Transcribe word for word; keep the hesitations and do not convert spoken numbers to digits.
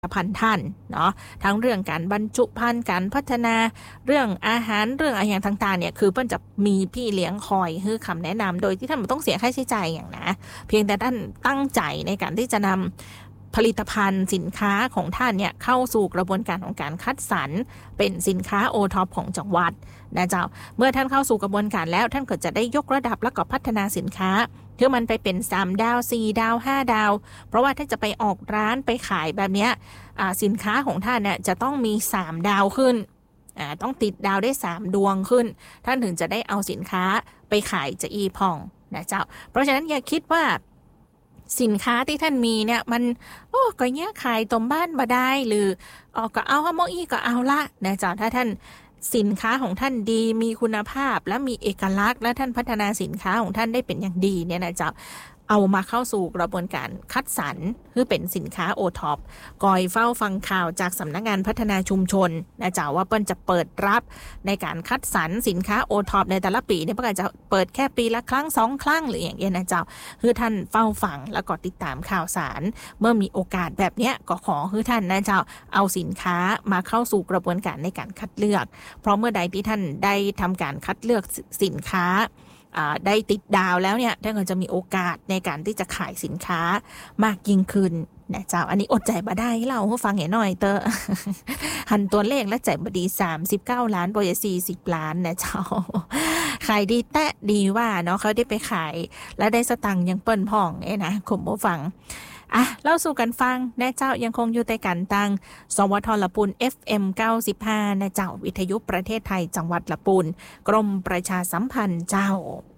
พันธ์ท่านเนาะทั้งเรื่องการบรรจุภัณฑ์การพัฒนาเรื่องอาหารเรื่องอะไรอย่างต่างๆเนี่ยคือเปิ้นจะมีพี่เลี้ยงคอยให้คำแนะนำโดยที่ท่านไม่ต้องเสียค่าใช้จ่ายอย่างนะเพียงแต่ท่านตั้งใจในการที่จะนำผลิตภัณฑ์สินค้าของท่านเนี่ยเข้าสู่กระบวนการของการคัดสรรเป็นสินค้าโอท็อปของจังหวัดนะเจ้าเมื่อท่านเข้าสู่กระบวนการแล้วท่านก็จะได้ยกระดับแล้วก็พัฒนาสินค้าเพื่อมันไปเป็นสามดาวสี่ดาวห้าดาวเพราะว่าถ้าจะไปออกร้านไปขายแบบเนี้ยสินค้าของท่านเนี่ยจะต้องมีสามดาวขึ้นต้องติดดาวได้สามดวงขึ้นท่านถึงจะได้เอาสินค้าไปขายจะอีพองนะเจ้าเพราะฉะนั้นอย่าคิดว่าสินค้าที่ท่านมีเนี่ยมันโอ้ก็เนี้ยขายตรงบ้านบ่ได้หรือออกก็เอาฮะโมอี้ก็เอาละนะเจ้าถ้าท่านสินค้าของท่านดีมีคุณภาพและมีเอกลักษณ์และท่านพัฒนาสินค้าของท่านได้เป็นอย่างดีเนี่ยนะเจ้าเอามาเข้าสู่กระบวนการคัดสรรเพื่อเป็นสินค้าโอท็อปกอยเฝ้าฟังข่าวจากสำนักงานพัฒนาชุมชนนะเจ้าว่าเปิ้นจะเปิดรับในการคัดสรรสินค้าโอท็อปในแต่ละปีเนี่ยเปิ้นจะเปิดแค่ปีละครั้งสองครั้งหรืออย่างเงี้ยนะเจ้าคือท่านเฝ้าฟังแล้วก็ติดตามข่าวสารเมื่อมีโอกาสแบบเนี้ยก็ขอให้ท่านนะเจ้าเอาสินค้ามาเข้าสู่กระบวนการในการคัดเลือกเพราะเมื่อใดที่ท่านได้ทำการคัดเลือกสินค้าได้ติดดาวแล้วเนี่ยท่านก็จะมีโอกาสในการที่จะขายสินค้ามากยิ่งขึ้นนะเจ้าอันนี้อดใจบ่ได้เล่าให้ฟังหน่อยเตอ หันตัวเลขและใจบ่ดีสามสิบเก้าล้านบ่สี่สิบล้านนะเจ้าขายดีแตะดีว่าเนาะเขาได้ไปขายและได้สตังค์ยังเปิ้นพ่องเอ้นะผมบ่ฟังอ่ะเล่าสู่กันฟังนะเจ้ายังคงอยู่ในการตั้งสวทละปูน เอฟ เอ็ม เก้าสิบห้านะเจ้าวิทยุประเทศไทยจังหวัดละปูนกรมประชาสัมพันธ์เจ้า